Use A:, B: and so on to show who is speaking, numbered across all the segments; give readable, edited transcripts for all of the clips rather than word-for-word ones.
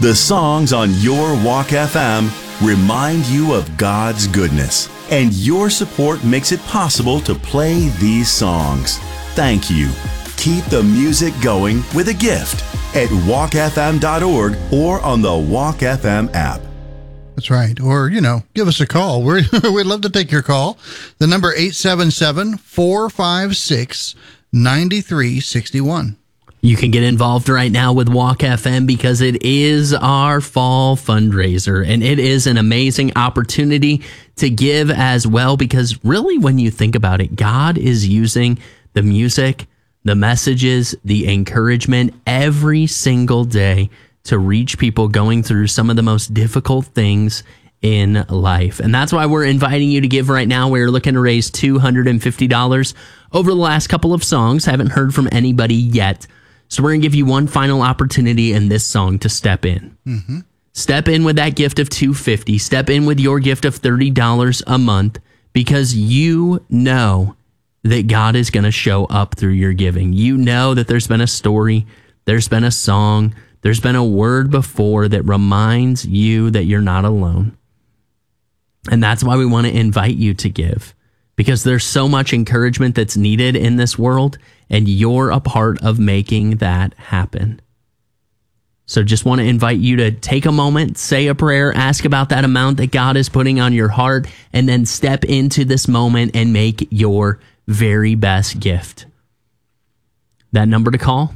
A: The songs on your Walk FM remind you of God's goodness, and your support makes it possible to play these songs. Thank you. Keep the music going with a gift at walkfm.org or on the Walk FM app.
B: That's right. Or, give us a call. We'd love to take your call. The number 877-456-9361.
C: You can get involved right now with Walk FM because it is our fall fundraiser, and it is an amazing opportunity to give as well, because really, when you think about it, God is using the music, the messages, the encouragement every single day to reach people going through some of the most difficult things in life. And that's why we're inviting you to give right now. We're looking to raise $250 over the last couple of songs. Haven't heard from anybody yet. So we're going to give you one final opportunity in this song to step in. Mm-hmm. Step in with that gift of $250. Step in with your gift of $30 a month, because you know that God is going to show up through your giving. You know that there's been a story, there's been a song, there's been a word before that reminds you that you're not alone. And that's why we want to invite you to give, because there's so much encouragement that's needed in this world, and you're a part of making that happen. So just want to invite you to take a moment, say a prayer, ask about that amount that God is putting on your heart, and then step into this moment and make your very best gift. That number to call,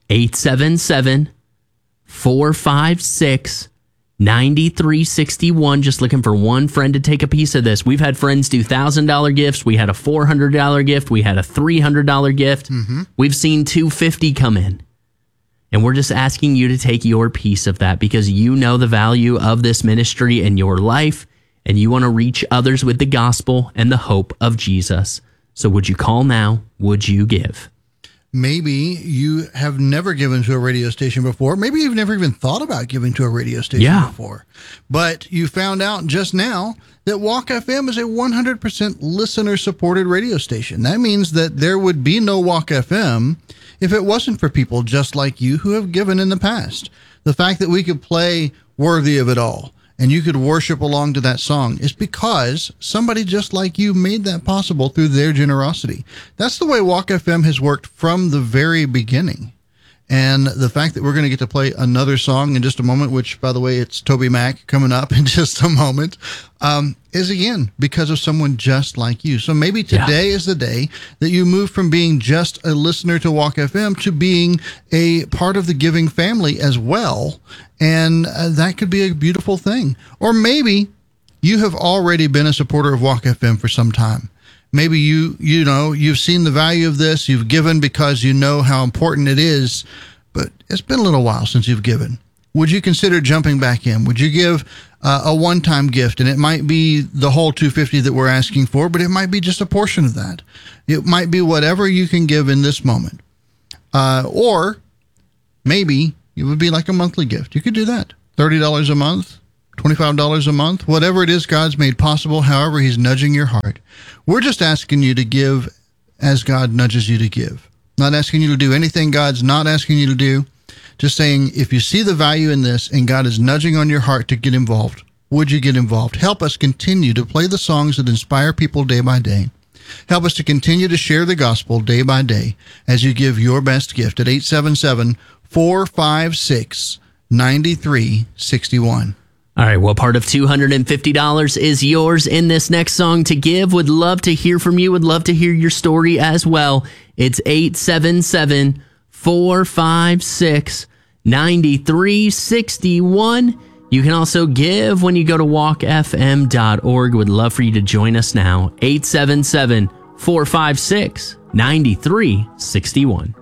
C: 877-456-9361. Just looking for one friend to take a piece of this. We've had friends do $1,000 gifts. We had a $400 gift. We had a $300 gift. Mm-hmm. We've seen $250 come in. And we're just asking you to take your piece of that, because you know the value of this ministry in your life, and you want to reach others with the gospel and the hope of Jesus. So would you call now? Would you give?
B: Maybe you have never given to a radio station before. Maybe you've never even thought about giving to a radio station before. But you found out just now that Walk FM is a 100% listener-supported radio station. That means that there would be no Walk FM if it wasn't for people just like you who have given in the past. The fact that we could play Worthy of It All and you could worship along to that song is because somebody just like you made that possible through their generosity. That's the way Walk FM has worked from the very beginning. And the fact that we're going to get to play another song in just a moment, which, by the way, it's Toby Mac coming up in just a moment, is, again, because of someone just like you. So maybe today is the day that you move from being just a listener to Walk FM to being a part of the giving family as well. And that could be a beautiful thing. Or maybe you have already been a supporter of Walk FM for some time. Maybe you've seen the value of this. You've given because you know how important it is, but it's been a little while since you've given. Would you consider jumping back in? Would you give a one-time gift? And it might be the whole $250 that we're asking for, but it might be just a portion of that. It might be whatever you can give in this moment. Or maybe it would be like a monthly gift. You could do that. $30 a month. $25 a month, whatever it is God's made possible, however he's nudging your heart. We're just asking you to give as God nudges you to give. Not asking you to do anything God's not asking you to do. Just saying, if you see the value in this and God is nudging on your heart to get involved, would you get involved? Help us continue to play the songs that inspire people day by day. Help us to continue to share the gospel day by day as you give your best gift at 877-456-9361.
C: All right, well, part of $250 is yours in this next song to give. Would love to hear from you. Would love to hear your story as well. It's 877-456-9361. You can also give when you go to walkfm.org. Would love for you to join us now. 877-456-9361.